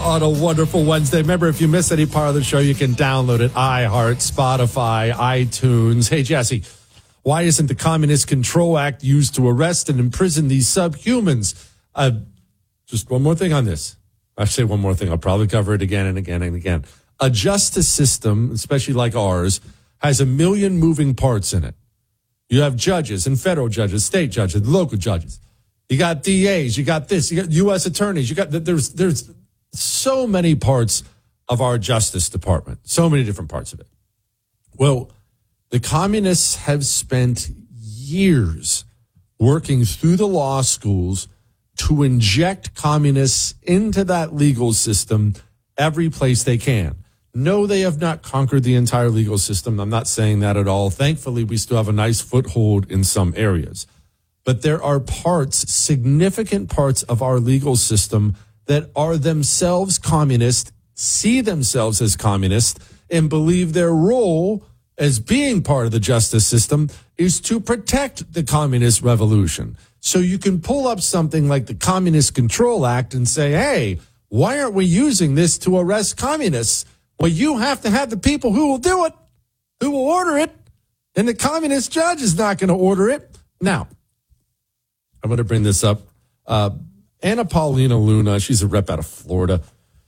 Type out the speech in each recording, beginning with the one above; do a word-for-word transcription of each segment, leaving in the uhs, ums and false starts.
on a wonderful Wednesday. Remember, if you miss any part of the show, you can download it. iHeart, Spotify, iTunes. Hey, Jesse, why isn't the Communist Control Act used to arrest and imprison these subhumans? Uh, just one more thing on this. I say one more thing. I'll probably cover it again and again and again. A justice system, especially like ours, has a million moving parts in it. You have judges and federal judges, state judges, local judges. You got D As, you got this, you got U S attorneys, you got, there's, there's so many parts of our Justice Department, so many different parts of it. Well, the communists have spent years working through the law schools to inject communists into that legal system every place they can. No, they have not conquered the entire legal system. I'm not saying that at all. Thankfully, we still have a nice foothold in some areas. But there are parts, significant parts of our legal system that are themselves communist, see themselves as communist, and believe their role as being part of the justice system is to protect the communist revolution. So you can pull up something like the Communist Control Act and say, hey, why aren't we using this to arrest communists? Well, you have to have the people who will do it, who will order it, and the communist judge is not going to order it. Now, I'm going to bring this up. Uh, Anna Paulina Luna, she's a rep out of Florida.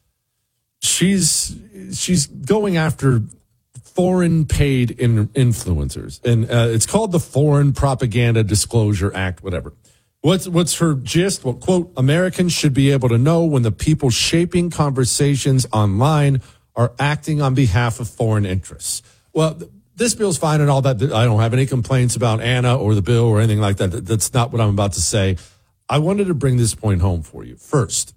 She's she's going after foreign paid in, influencers, and uh, it's called the Foreign Propaganda Disclosure Act, whatever. What's what's her gist? Well, quote, Americans should be able to know when the people shaping conversations online are acting on behalf of foreign interests. Well, this bill's fine and all that. I don't have any complaints about Anna or the bill or anything like that. That's not what I'm about to say. I wanted to bring this point home for you. First,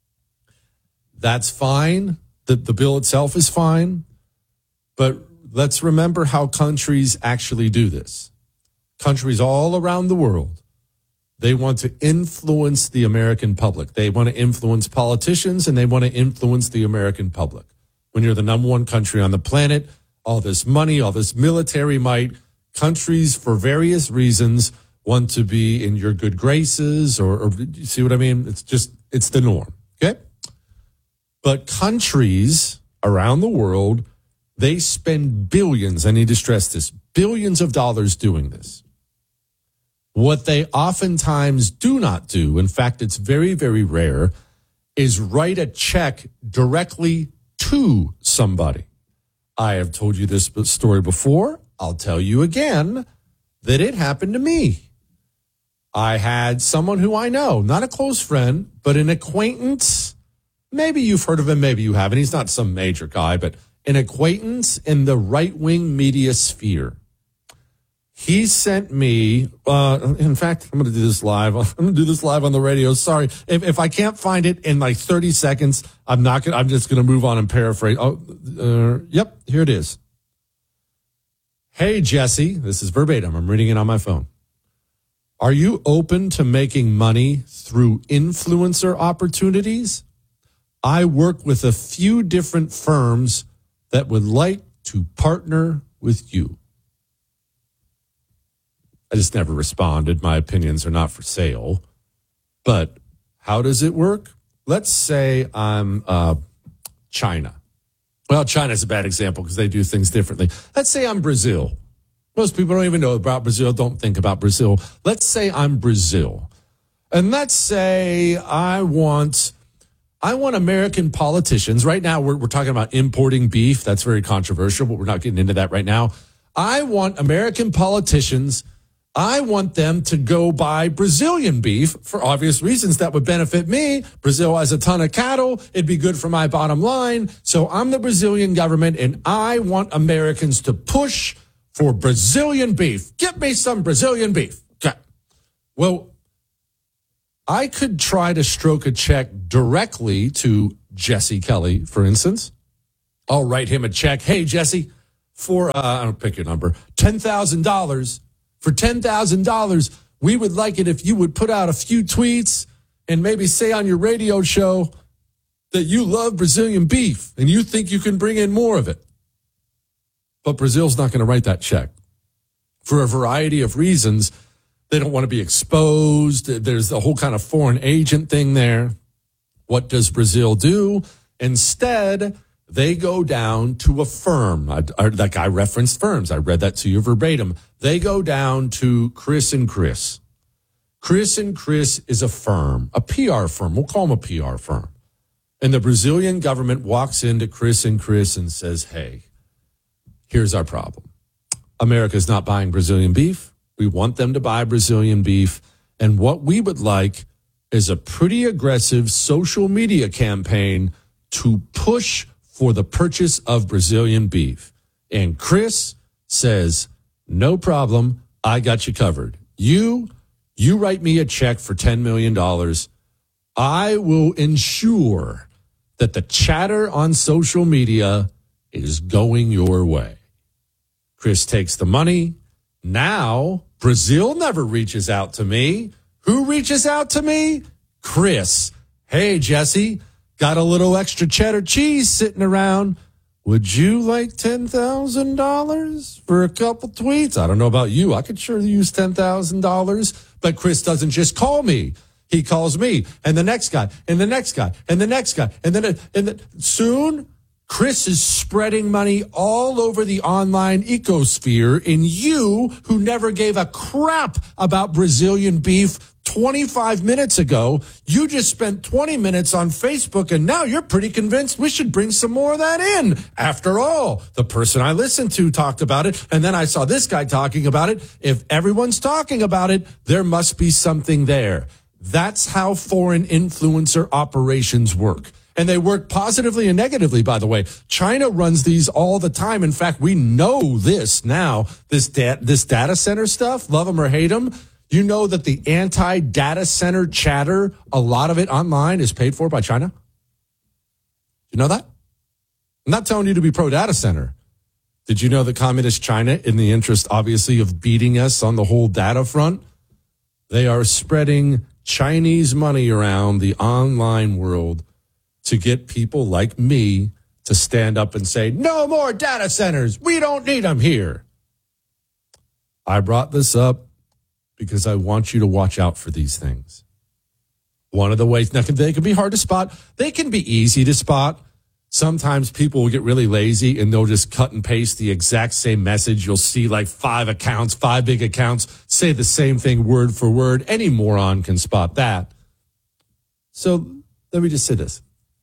that's fine. The, the bill itself is fine. But let's remember how countries actually do this. Countries all around the world, they want to influence the American public. They want to influence politicians, and they want to influence the American public. When you're the number one country on the planet, all this money, all this military might, countries for various reasons want to be in your good graces, or, or you see what I mean? It's just, it's the norm, okay? But countries around the world, they spend billions, I need to stress this, billions of dollars doing this. What they oftentimes do not do, in fact, it's very, very rare, is write a check directly to somebody. I have told you this story before. I'll tell you again that it happened to me. I had someone who I know, not a close friend, but an acquaintance. Maybe you've heard of him, maybe you haven't. He's not some major guy, but an acquaintance in the right-wing media sphere. He sent me, uh, in fact, I'm going to do this live. I'm going to do this live on the radio. Sorry. If, if I can't find it in like thirty seconds, I'm not going to, I'm just going to move on and paraphrase. Oh, uh, yep, here it is. Hey, Jesse, this is verbatim. I'm reading it on my phone. Are you open to making money through influencer opportunities? I work with a few different firms that would like to partner with you. I just never responded. My opinions are not for sale. But how does it work? Let's say I'm uh, China. Well, China's a bad example because they do things differently. Let's say I'm Brazil. Most people don't even know about Brazil, don't think about Brazil. Let's say I'm Brazil. And let's say I want... I want American politicians. Right now, we're, we're talking about importing beef. That's very controversial, but we're not getting into that right now. I want American politicians, I want them to go buy Brazilian beef for obvious reasons that would benefit me. Brazil has a ton of cattle. It'd be good for my bottom line. So I'm the Brazilian government, and I want Americans to push for Brazilian beef. Get me some Brazilian beef. Okay. Well, I could try to stroke a check directly to Jesse Kelly, for instance. I'll write him a check. Hey, Jesse, for, uh, I don't pick your number, ten thousand dollars. For ten thousand dollars, we would like it if you would put out a few tweets and maybe say on your radio show that you love Brazilian beef and you think you can bring in more of it. But Brazil's not going to write that check for a variety of reasons. They don't want to be exposed. There's the whole kind of foreign agent thing there. What does Brazil do? Instead, they go down to a firm. I, I, that guy referenced firms. I read that to you verbatim. They go down to Chris and Chris. Chris and Chris is a firm, a P R firm. We'll call them a P R firm. And the Brazilian government walks into Chris and Chris and says, hey, here's our problem. America's not buying Brazilian beef. We want them to buy Brazilian beef. And what we would like is a pretty aggressive social media campaign to push for the purchase of Brazilian beef. And Chris says, no problem. I got you covered. You, you write me a check for ten million dollars. I will ensure that the chatter on social media is going your way. Chris takes the money. Now, Brazil never reaches out to me. Who reaches out to me? Chris. Hey, Jesse, got a little extra cheddar cheese sitting around. Would you like ten thousand dollars for a couple tweets? I don't know about you. I could sure use ten thousand dollars. But Chris doesn't just call me. He calls me and the next guy and the next guy and the next guy. And then and then soon, Chris is spreading money all over the online ecosphere. And you, who never gave a crap about Brazilian beef twenty-five minutes ago, you just spent twenty minutes on Facebook, and now you're pretty convinced we should bring some more of that in. After all, the person I listened to talked about it, and then I saw this guy talking about it. If everyone's talking about it, there must be something there. That's how foreign influencer operations work. And they work positively and negatively, by the way. China runs these all the time. In fact, we know this now, this, da- this data center stuff, love them or hate them. You know that the anti-data center chatter, a lot of it online, is paid for by China? You know that? I'm not telling you to be pro-data center. Did you know that communist China, in the interest, obviously, of beating us on the whole data front, they are spreading Chinese money around the online world to get people like me to stand up and say, no more data centers. We don't need them here. I brought this up because I want you to watch out for these things. One of the ways, now they can be hard to spot. They can be easy to spot. Sometimes people will get really lazy and they'll just cut and paste the exact same message. You'll see like five accounts, five big accounts, say the same thing word for word. Any moron can spot that. So let me just say this.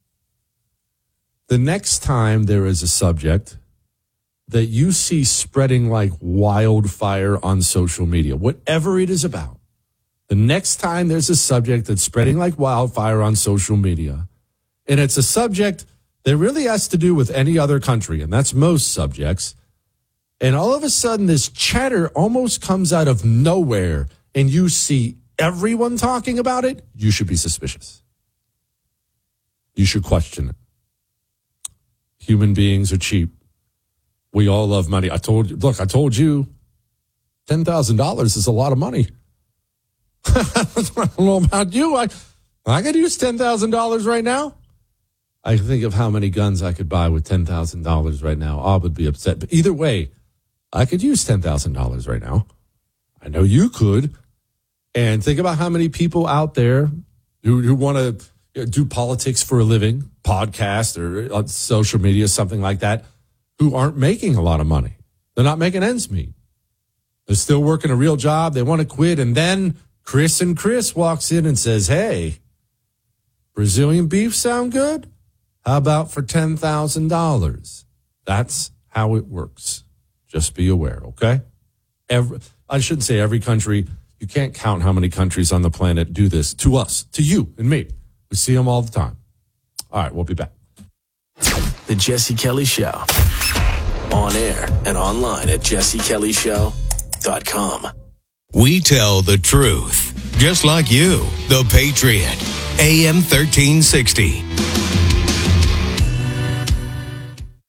The next time there is a subject that you see spreading like wildfire on social media, whatever it is about, the next time there's a subject that's spreading like wildfire on social media, and it's a subject that really has to do with any other country, and that's most subjects, and all of a sudden this chatter almost comes out of nowhere, and you see everyone talking about it, you should be suspicious. You should question it. Human beings are cheap. We all love money. I told you, look, I told you, ten thousand dollars is a lot of money. I don't know about you. I, I could use ten thousand dollars right now. I think of how many guns I could buy with ten thousand dollars right now. I would be upset. But either way, I could use ten thousand dollars right now. I know you could. And think about how many people out there who, who want to do politics for a living, podcast or on social media, something like that, who aren't making a lot of money. They're not making ends meet. They're still working a real job. They want to quit. And then Chris and Chris walks in and says, hey, Brazilian beef sound good? How about for ten thousand dollars? That's how it works. Just be aware, okay? Every, I shouldn't say every country. You can't count how many countries on the planet do this to us, to you and me. We see them all the time. All right, we'll be back. The Jesse Kelly Show. On air and online at jesse kelly show dot com. We tell the truth, just like you, the Patriot. A M thirteen sixty.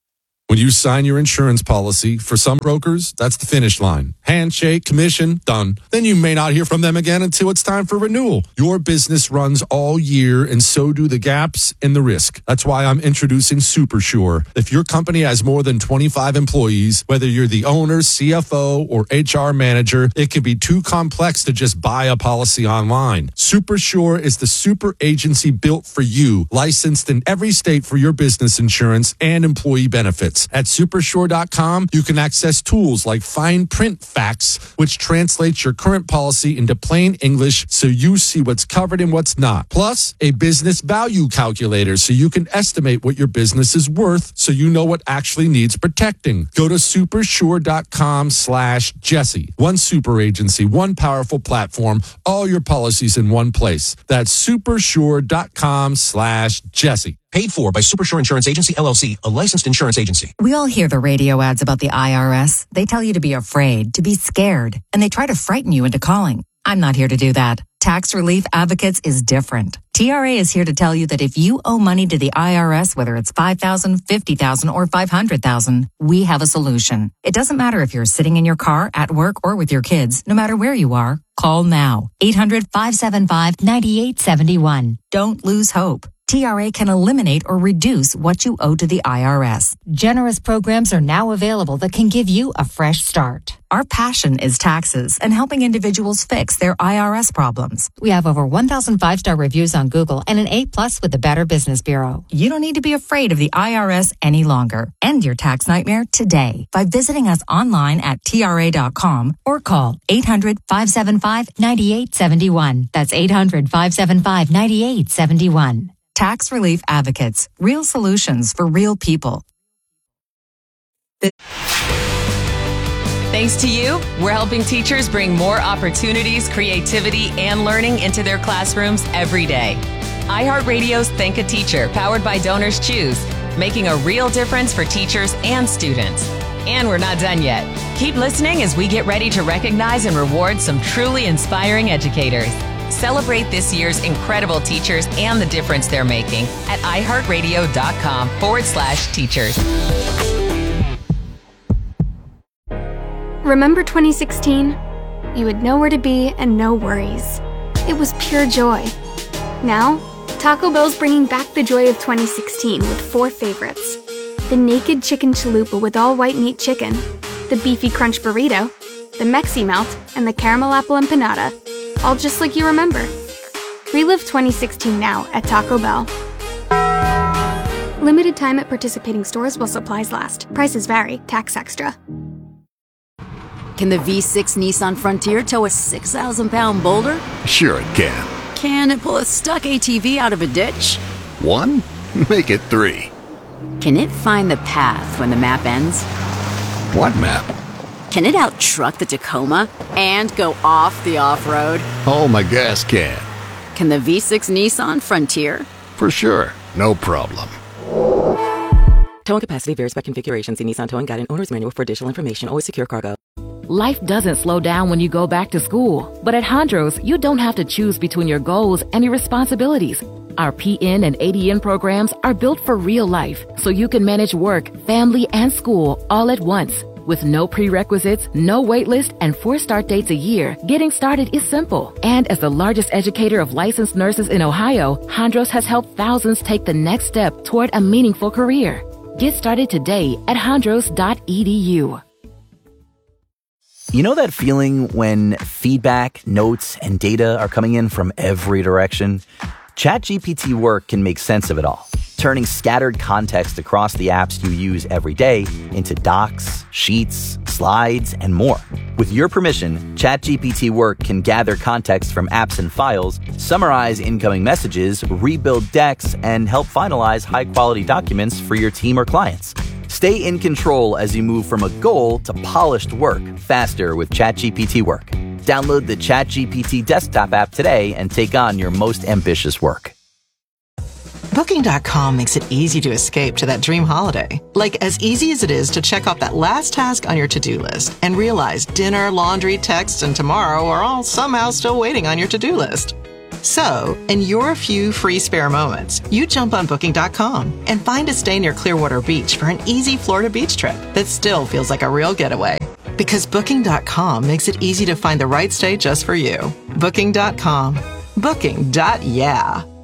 When you sign your insurance policy, for some brokers, that's the finish line. Handshake, commission, done. Then you may not hear from them again until it's time for renewal. Your business runs all year, and so do the gaps and the risk. That's why I'm introducing SuperSure. If your company has more than twenty-five employees, whether you're the owner, C F O, or H R manager, it can be too complex to just buy a policy online. SuperSure is the super agency built for you, licensed in every state for your business insurance and employee benefits. At supersure dot com, you can access tools like fine print facts, which translates your current policy into plain English so you see what's covered and what's not. Plus, a business value calculator so you can estimate what your business is worth so you know what actually needs protecting. Go to supersure dot com slash Jesse. One super agency, one powerful platform, all your policies in one place. That's supersure dot com slash Jesse. Paid for by Supersure Insurance Agency, L L C, a licensed insurance agency. We all hear the radio ads about the I R S. They tell you to be afraid, to be scared, and they try to frighten you into calling. I'm not here to do that. Tax Relief Advocates is different. T R A is here to tell you that if you owe money to the I R S, whether it's five thousand dollars, fifty thousand dollars, or five hundred thousand dollars, we have a solution. It doesn't matter if you're sitting in your car, at work, or with your kids. No matter where you are, call now. eight hundred, five seven five, nine eight seven one. Don't lose hope. T R A can eliminate or reduce what you owe to the I R S. Generous programs are now available that can give you a fresh start. Our passion is taxes and helping individuals fix their I R S problems. We have over one thousand five-star reviews on Google and an A plus with the Better Business Bureau. You don't need to be afraid of the I R S any longer. End your tax nightmare today by visiting us online at T R A dot com or call eight hundred, five seven five, nine eight seven one. That's eight hundred, five seven five, nine eight seven one. Tax Relief Advocates. Real solutions for real people. Thanks to you, we're helping teachers bring more opportunities, creativity, and learning into their classrooms every day. iHeartRadio's Thank a Teacher, powered by Donors Choose, making a real difference for teachers and students. And we're not done yet. Keep listening as we get ready to recognize and reward some truly inspiring educators. Celebrate this year's incredible teachers and the difference they're making at iHeartRadio.com forward slash teachers. Remember twenty sixteen? You had nowhere to be and no worries. It was pure joy. Now, Taco Bell's bringing back the joy of twenty sixteen with four favorites. The Naked Chicken Chalupa with all white meat chicken, the Beefy Crunch Burrito, the Mexi Melt, and the Caramel Apple Empanada. All just like you remember. Relive twenty sixteen now at Taco Bell. Limited time at participating stores while supplies last. Prices vary. Tax extra. Can the V six Nissan Frontier tow a six thousand pound boulder? Sure it can. Can it pull a stuck A T V out of a ditch? One? Make it three. Can it find the path when the map ends? What map? Can it out-truck the Tacoma and go off the off-road? Oh, my gas can. Can the V six Nissan Frontier? For sure. No problem. Towing capacity varies by configuration. See Nissan Towing Guide and Owner's Manual for additional information. Always secure cargo. Life doesn't slow down when you go back to school. But at Hondros, you don't have to choose between your goals and your responsibilities. Our P N and A D N programs are built for real life, so you can manage work, family, and school all at once. With no prerequisites, no wait list, and four start dates a year, getting started is simple. And as the largest educator of licensed nurses in Ohio, Hondros has helped thousands take the next step toward a meaningful career. Get started today at hondros dot e d u. You know that feeling when feedback, notes, and data are coming in from every direction? ChatGPT Work can make sense of it all, turning scattered context across the apps you use every day into docs, sheets, slides, and more. With your permission, ChatGPT Work can gather context from apps and files, summarize incoming messages, rebuild decks, and help finalize high-quality documents for your team or clients. Stay in control as you move from a goal to polished work faster with ChatGPT Work. Download the ChatGPT desktop app today and take on your most ambitious work. Booking dot com makes it easy to escape to that dream holiday. Like as easy as it is to check off that last task on your to-do list and realize dinner, laundry, texts, and tomorrow are all somehow still waiting on your to-do list. So, in your few free spare moments, you jump on Booking dot com and find a stay near Clearwater Beach for an easy Florida beach trip that still feels like a real getaway. Because Booking dot com makes it easy to find the right stay just for you. Booking dot com. Booking. Yeah.